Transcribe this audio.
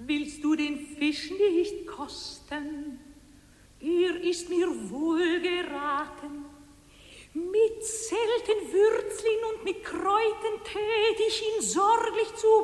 Willst du den Fisch nicht kosten? Er ist mir wohl geraten. Mit selten Würzlin und mit Kräutern tät ich ihn sorglich zu